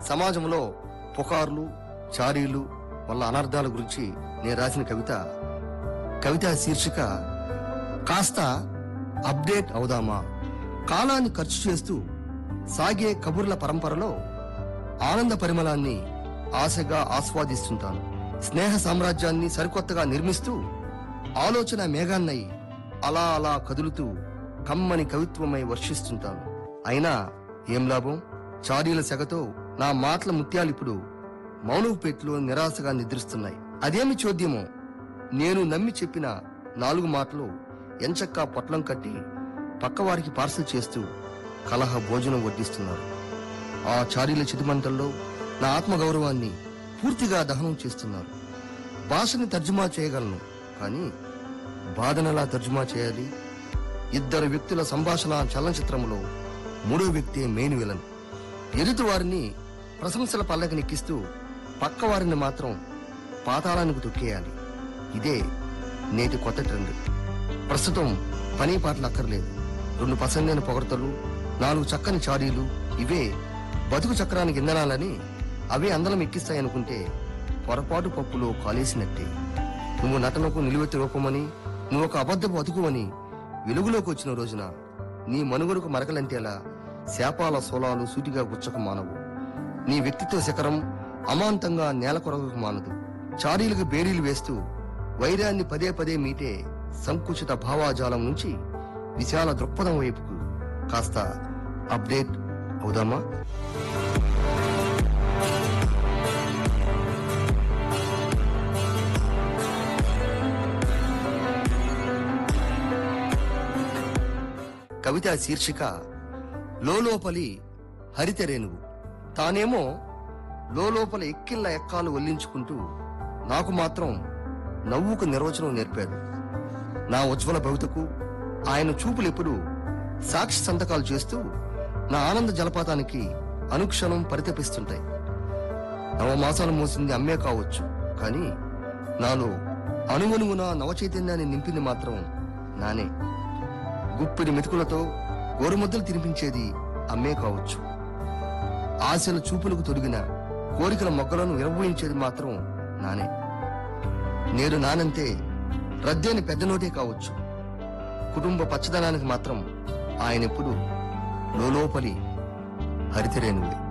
సమాజంలో పుకార్లు, చారీలు వల్ల అనర్థాల గురించి నేను రాసిన కవిత శీర్షిక కాస్త అప్డేట్ అవుదామా. కాలాన్ని ఖర్చు చేస్తూ సాగే కబుర్ల పరంపరలో ఆనంద పరిమళాన్ని ఆశగా ఆస్వాదిస్తుంటాను. స్నేహ సామ్రాజ్యాన్ని సరికొత్తగా నిర్మిస్తూ ఆలోచన మేఘాన్నై అలా అలా కదులుతూ కమ్మని కవిత్వమై వర్షిస్తుంటాను. అయినా ఏం లాభం? చారీల సెగతో నా మాటల ముత్యాలిప్పుడు మౌనపుపేట్లో నిరాశగా నిద్రిస్తున్నాయి. అదేమి చోద్యమో, నేను నమ్మి చెప్పిన 4 మాటలు ఎంచక్కా పొట్లం కట్టి పక్కవారికి పార్సల్ చేస్తూ కలహ భోజనం వడ్డిస్తున్నారు. ఆ చారీల చితిమంటల్లో నా ఆత్మగౌరవాన్ని పూర్తిగా దహనం చేస్తున్నారు. భాషని తర్జుమా చేయగలను, కానీ బాధనలా తర్జుమా చేయాలి? 2 వ్యక్తుల సంభాషణ చలనచిత్రంలో 3వ వ్యక్తే మెయిన్ విలన్. ఎదుటి వారిని ప్రశంసల పల్లకినెక్కిస్తూ పక్కవారిని మాత్రం పాతాళానికి తొక్కేయాలి. ఇదే నేటి కొత్త ట్రెండ్. ప్రస్తుతం పని పాటలు అక్కర్లేదు. 2 పసందైన పొగడ్తలు, 4 చక్కని చారీలు, ఇవే బతుకు చక్రానికి ఇంధనాలని, అవే అందలం ఎక్కిస్తాయనుకుంటే పొరపాటు పప్పులో కాలేసినట్టే. నువ్వు నటనకు నిలువెత్తి రూపమని, నువ్వు ఒక అబద్ధపు బతుకువని వెలుగులోకి వచ్చిన రోజున నీ మనుగడకు మరకలంటేలా శాపాల సోలాలు సూటిగా గుచ్చక మానవు. నీ వ్యక్తిత్వ శిఖరం అమాంతంగా నేల కొరగకు మానదు. చారీలకు బేరీలు వేస్తూ వైరాన్ని పదే పదే మీటే సంకుచిత భావాజాలం నుంచి విశాల దృక్పథం వైపుకు కాస్త అప్డేట్ అవుదామా? కవిత శీర్షిక లోలోపలి హరితరేణువు. తానేమో లోపల ఎక్కిళ్ళ ఎక్కాలు వల్లించుకుంటూ నాకు మాత్రం నవ్వుకు నిర్వచనం నేర్పాడు. నా ఉజ్వల భవితకు ఆయన చూపులెప్పుడు సాక్షి సంతకాలు చేస్తూ నా ఆనంద జలపాతానికి అనుక్షణం పరితపిస్తుంటాయి. 9 మాసాలు మోసింది అమ్మే కావచ్చు, కానీ నాలో అణువణువున నవచైతన్యాన్ని నింపింది మాత్రం నానే. గుప్పిడి మెతుకులతో గోరుముద్దలు తినిపించేది అమ్మే కావచ్చు. ఆశల చూపులకు తొడిగిన కోరికల మొగ్గలను విరబోయించేది మాత్రం నానే. నేడు నానంతే రద్దెని పెద్ద నోటే కావచ్చు. కుటుంబ పచ్చదనానికి మాత్రం ఆయనెప్పుడు లోపలి హరితరేణువే.